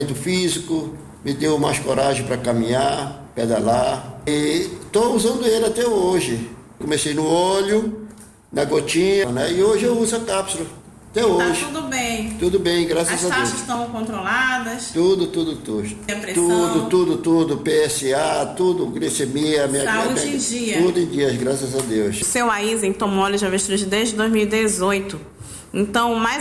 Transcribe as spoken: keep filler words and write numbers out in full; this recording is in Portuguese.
Físico, me deu mais coragem para caminhar, pedalar. E estou usando ele até hoje. Comecei no óleo, na gotinha, né? E hoje eu uso a cápsula. Até hoje. Tá tudo bem. Tudo bem, graças As a Deus. taxas estão controladas? Tudo, tudo, tudo. A pressão? Tudo, tudo, tudo. P S A, tudo, glicemia. Minha, Saúde minha, em dia. Tudo em dias, graças a Deus. O seu Aizen toma óleo de avestruz desde dois mil e dezoito. Então, mais